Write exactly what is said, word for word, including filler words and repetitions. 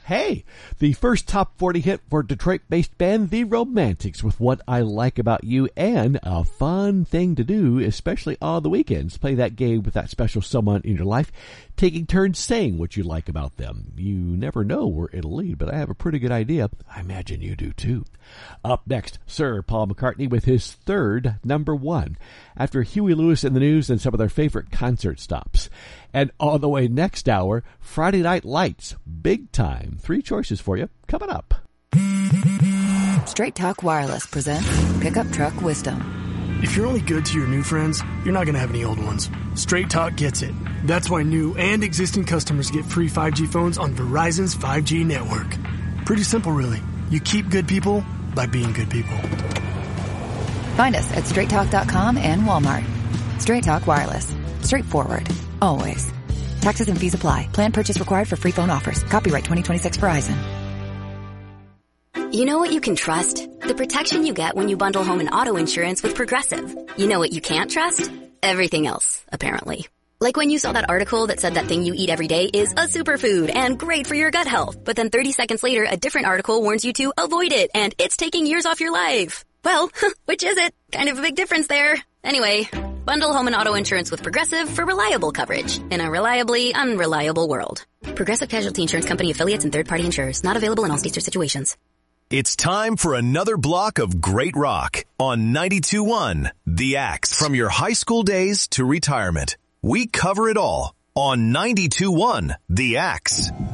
Hey, the first top forty hit for Detroit-based band The Romantics with What I Like About You, and a fun thing to do, especially on the weekends. Play that game with that special someone in your life, taking turns saying what you like about them. You never know where it'll lead, but I have a pretty good idea. I imagine you do too. Up next, Sir Paul McCartney with his third number one, after Huey Lewis in the News and some of their favorite concert stops. And on the way next hour, Friday Night Lights, Big Time. Three choices for you coming up. Straight Talk Wireless presents Pickup Truck Wisdom. If you're only good to your new friends, you're not going to have any old ones. Straight Talk gets it. That's why new and existing customers get free five G phones on Verizon's five G network. Pretty simple, really. You keep good people by being good people. Find us at straight talk dot com and Walmart. Straight Talk Wireless. Straightforward. Always. Taxes and fees apply. Plan purchase required for free phone offers. Copyright twenty twenty-six Verizon. You know what you can trust? The protection you get when you bundle home and auto insurance with Progressive. You know what you can't trust? Everything else, apparently. Like when you saw that article that said that thing you eat every day is a superfood and great for your gut health. But then thirty seconds later, a different article warns you to avoid it and it's taking years off your life. Well, which is it? Kind of a big difference there. Anyway, bundle home and auto insurance with Progressive for reliable coverage in a reliably unreliable world. Progressive Casualty Insurance Company affiliates and third-party insurers. Not available in all states or situations. It's time for another block of great rock on ninety-two point one The Axe. From your high school days to retirement, we cover it all on ninety-two point one The Axe.